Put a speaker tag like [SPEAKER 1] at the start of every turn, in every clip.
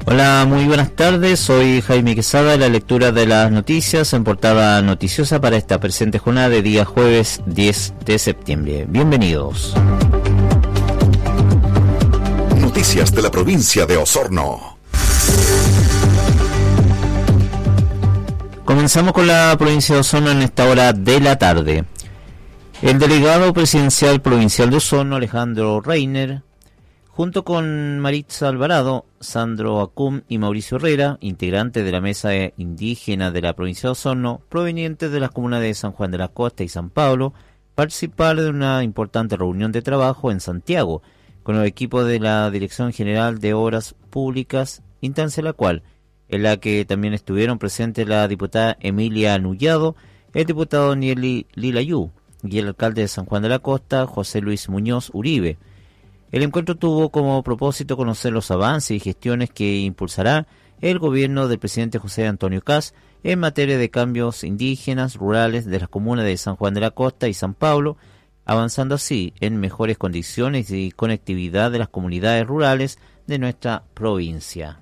[SPEAKER 1] Hola, muy buenas tardes, soy Jaime Quesada, la lectura de las noticias en portada noticiosa para esta presente jornada de día jueves 10 de septiembre. Bienvenidos.
[SPEAKER 2] Noticias de la provincia de Osorno.
[SPEAKER 1] Comenzamos con la provincia de Osorno en esta hora de la tarde. El delegado presidencial provincial de Osorno, Alejandro Reiner, junto con Maritza Alvarado, Sandro Acum y Mauricio Herrera, integrantes de la mesa indígena de la provincia de Osorno, provenientes de las comunas de San Juan de la Costa y San Pablo, participaron de una importante reunión de trabajo en Santiago, con el equipo de la Dirección General de Obras Públicas, instancia en la que también estuvieron presentes la diputada Emilia Nullado, el diputado Nieli Lilayú y el alcalde de San Juan de la Costa, José Luis Muñoz Uribe. El encuentro tuvo como propósito conocer los avances y gestiones que impulsará el gobierno del presidente José Antonio Kast en materia de cambios indígenas, rurales de las comunas de San Juan de la Costa y San Pablo, avanzando así en mejores condiciones y conectividad de las comunidades rurales de nuestra provincia.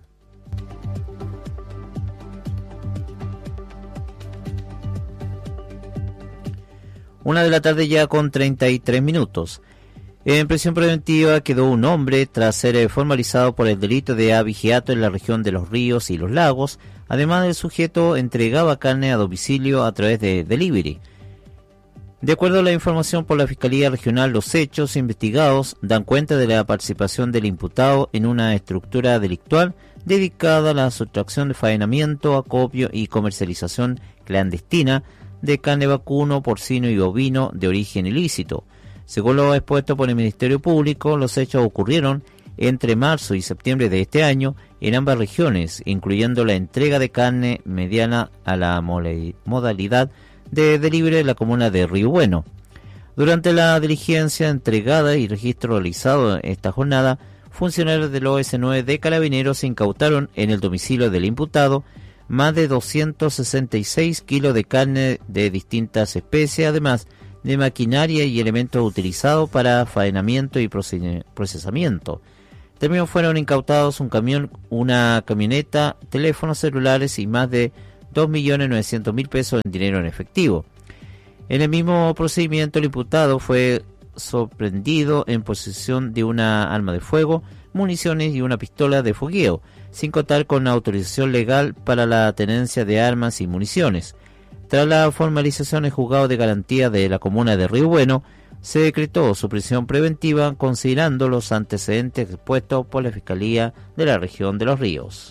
[SPEAKER 1] Una de la tarde ya con 33 minutos. En prisión preventiva quedó un hombre tras ser formalizado por el delito de abigeato en la región de Los Ríos y Los Lagos. Además, el sujeto entregaba carne a domicilio a través de delivery. De acuerdo a la información por la Fiscalía Regional, los hechos investigados dan cuenta de la participación del imputado en una estructura delictual dedicada a la sustracción de faenamiento, acopio y comercialización clandestina de carne vacuno, porcino y ovino de origen ilícito. Según lo expuesto por el Ministerio Público, los hechos ocurrieron entre marzo y septiembre de este año en ambas regiones, incluyendo la entrega de carne mediana a la modalidad de delivery en la comuna de Río Bueno. Durante la diligencia entregada y registro realizado esta jornada, funcionarios del OS9 de Carabineros incautaron en el domicilio del imputado más de 266 kilos de carne de distintas especies, además de maquinaria y elementos utilizados para faenamiento y procesamiento. También fueron incautados un camión, una camioneta, teléfonos celulares y más de 2.900.000 pesos en dinero en efectivo. En el mismo procedimiento, el imputado fue sorprendido en posesión de una arma de fuego, municiones y una pistola de fogueo, sin contar con autorización legal para la tenencia de armas y municiones. Tras la formalización en juzgado de garantía de la comuna de Río Bueno, se decretó su prisión preventiva considerando los antecedentes expuestos por la Fiscalía de la región de Los Ríos.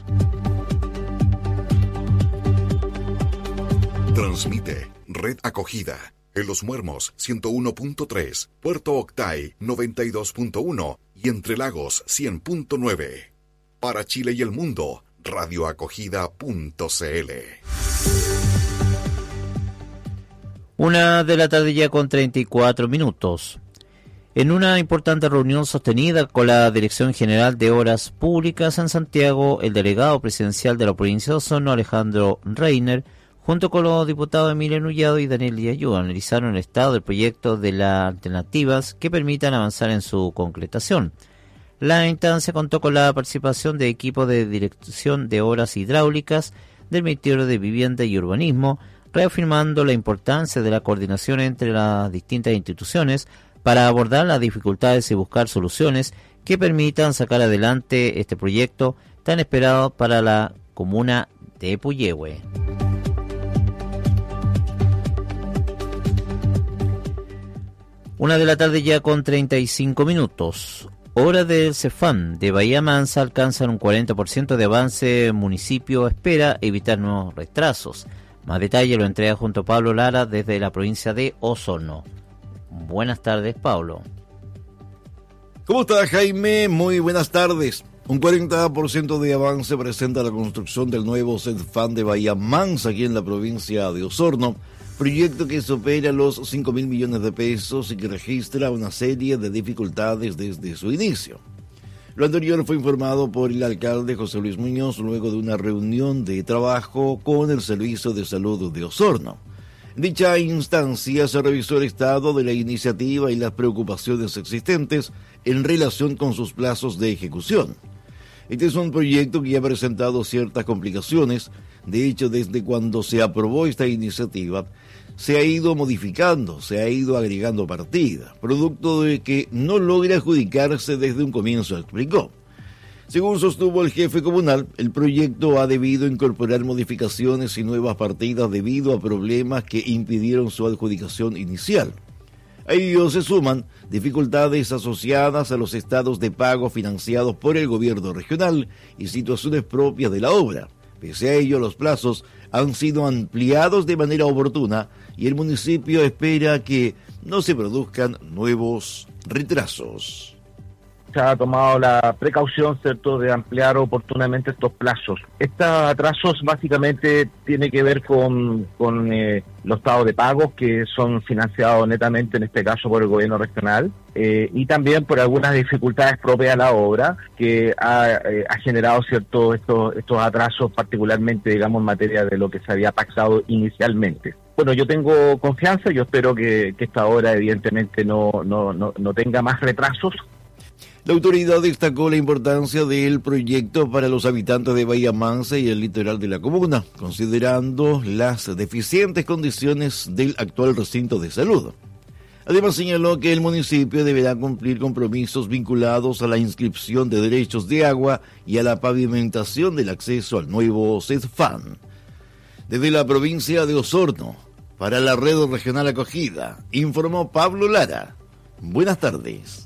[SPEAKER 2] Transmite Red Acogida en Los Muermos 101.3, Puerto Octay 92.1 y Entre Lagos 100.9. Para Chile y el mundo, radioacogida.cl.
[SPEAKER 1] Una de la tarde ya con 34 minutos. En una importante reunión sostenida con la Dirección General de Obras Públicas en Santiago, el delegado presidencial de la provincia de Osorno, Alejandro Reiner, junto con los diputados Emilia Nullado y Daniel Lilayú, analizaron el estado del proyecto de las alternativas que permitan avanzar en su concretación. La instancia contó con la participación de equipos de Dirección de Obras Hidráulicas del Ministerio de Vivienda y Urbanismo, reafirmando la importancia de la coordinación entre las distintas instituciones para abordar las dificultades y buscar soluciones que permitan sacar adelante este proyecto tan esperado para la comuna de Puyehue. Una de la tarde ya con 35 minutos. Obras del CEFAM de Bahía Mansa alcanzan un 40% de avance. Municipio espera evitar nuevos retrasos. Más detalle lo entrega junto a Pablo Lara desde la provincia de Osorno. Buenas tardes, Pablo.
[SPEAKER 3] ¿Cómo está, Jaime? Muy buenas tardes. Un 40% de avance presenta la construcción del nuevo CEFAM de Bahía Mansa aquí en la provincia de Osorno. Proyecto que supera los 5.000 millones de pesos y que registra una serie de dificultades desde su inicio. Lo anterior fue informado por el alcalde José Luis Muñoz luego de una reunión de trabajo con el Servicio de Salud de Osorno. En dicha instancia se revisó el estado de la iniciativa y las preocupaciones existentes en relación con sus plazos de ejecución. Este es un proyecto que ya ha presentado ciertas complicaciones. De hecho, desde cuando se aprobó esta iniciativa, se ha ido modificando, se ha ido agregando partidas, producto de que no logra adjudicarse desde un comienzo, explicó. Según sostuvo el jefe comunal, el proyecto ha debido incorporar modificaciones y nuevas partidas debido a problemas que impidieron su adjudicación inicial. A ello se suman dificultades asociadas a los estados de pago financiados por el gobierno regional y situaciones propias de la obra. Pese a ello, los plazos han sido ampliados de manera oportuna y el municipio espera que no se produzcan nuevos retrasos.
[SPEAKER 4] Se ha tomado la precaución, ¿cierto?, de ampliar oportunamente estos plazos. Estos atrasos básicamente tienen que ver con los estados de pagos que son financiados netamente, en este caso, por el gobierno regional, y también por algunas dificultades propias de la obra que ha generado, ¿cierto?, estos atrasos, particularmente, digamos, en materia de lo que se había pactado inicialmente. Bueno, yo tengo confianza, yo espero que esta obra evidentemente no tenga más retrasos.
[SPEAKER 3] La autoridad destacó la importancia del proyecto para los habitantes de Bahía Mansa y el litoral de la comuna, considerando las deficientes condiciones del actual recinto de salud. Además señaló que el municipio deberá cumplir compromisos vinculados a la inscripción de derechos de agua y a la pavimentación del acceso al nuevo CEDFAN. Desde la provincia de Osorno, para la Red Regional Acogida, informó Pablo Lara. Buenas tardes.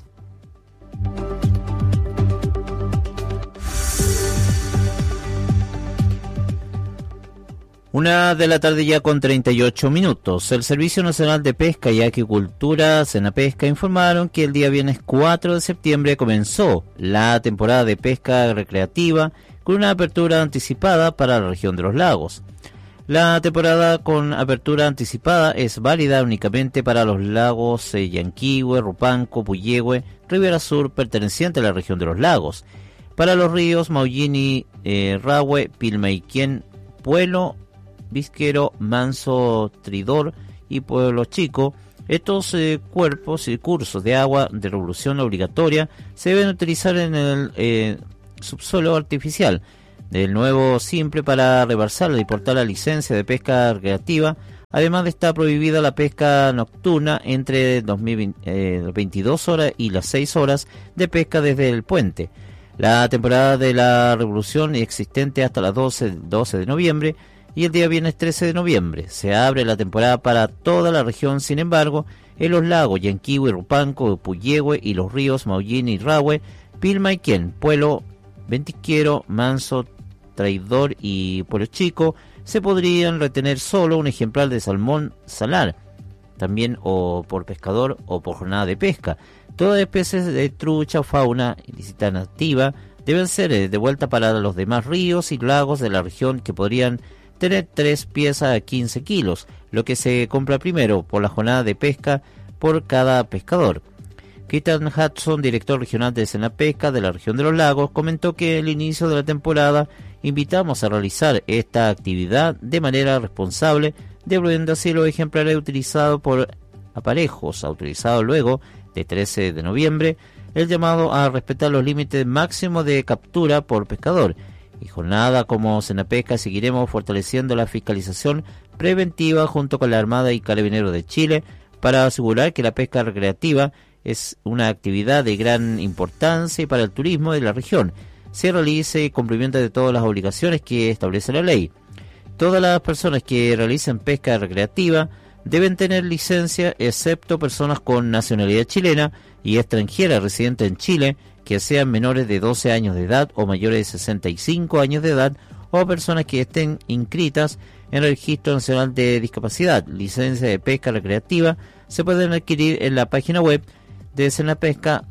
[SPEAKER 1] Una de la tarde ya con 38 minutos. El Servicio Nacional de Pesca y Acuicultura, Senapesca, informaron que el día viernes 4 de septiembre comenzó la temporada de pesca recreativa con una apertura anticipada para la región de los lagos. La temporada con apertura anticipada es válida únicamente para los lagos Yanquihue, Rupanco, Puyehue, Ribera Sur, perteneciente a la región de los lagos. Para los ríos Maullini, Rahue, Pilmaiquén, Puelo, Visquero, Manso, Tridor y Pueblo Chico, estos cuerpos y cursos de agua de revolución obligatoria se deben utilizar en el subsuelo artificial del nuevo simple para reversar y portar la licencia de pesca recreativa. Además de estar prohibida la pesca nocturna entre 22 horas y las 6 horas de pesca desde el puente. La temporada de la revolución existente hasta las 12 de noviembre y el día viernes 13 de noviembre. Se abre la temporada para toda la región, sin embargo, en los lagos Yanquihue, Rupanco, Puyehue y los ríos Maullini y Rahue, Pilmaiquén, Puelo, Ventisquero, Manso, Traidor y Pueblo Chico se podrían retener solo un ejemplar de salmón salar, también o por pescador o por jornada de pesca. Todas las especies de trucha o fauna ilícita nativa deben ser devueltas para los demás ríos y lagos de la región, que podrían tener 3 piezas a 15 kilos, lo que se compra primero por la jornada de pesca por cada pescador. Cristian Hudson, director regional de Senapesca de la región de los lagos, comentó que al inicio de la temporada invitamos a realizar esta actividad de manera responsable, devolviendo así los ejemplares utilizados por aparejos autorizados luego de 13 de noviembre, el llamado a respetar los límites máximos de captura por pescador. Y jornada como Senapesca seguiremos fortaleciendo la fiscalización preventiva junto con la Armada y Carabineros de Chile para asegurar que la pesca recreativa es una actividad de gran importancia para el turismo de la región. Se realice cumplimiento de todas las obligaciones que establece la ley. Todas las personas que realicen pesca recreativa deben tener licencia, excepto personas con nacionalidad chilena y extranjera residentes en Chile, que sean menores de 12 años de edad o mayores de 65 años de edad, o personas que estén inscritas en el Registro Nacional de Discapacidad. Licencia de pesca recreativa se pueden adquirir en la página web de Senapesca,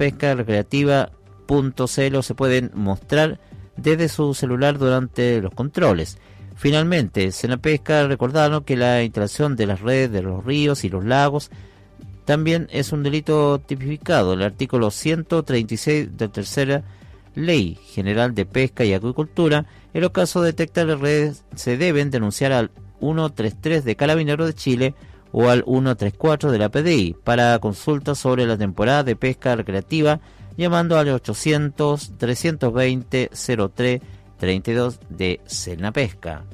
[SPEAKER 1] senapescarecreativa.cl, o se pueden mostrar desde su celular durante los controles. Finalmente, Senapesca recordaron que la instalación de las redes de los ríos y los lagos también es un delito tipificado en el artículo 136 de la tercera Ley General de Pesca y Acuicultura. En los casos de detectar redes se deben denunciar al 133 de Carabineros de Chile o al 134 de la PDI. Para consultas sobre la temporada de pesca recreativa, llamando al 800-320-0332 de Senapesca.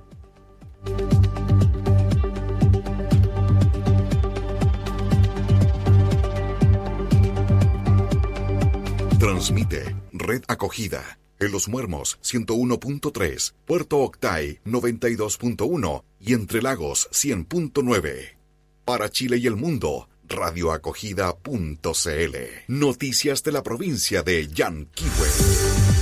[SPEAKER 2] Transmite Red Acogida en Los Muermos 101.3, Puerto Octay 92.1 y Entre Lagos 100.9. Para Chile y el mundo, radioacogida.cl. Noticias de la provincia de Yanquihue.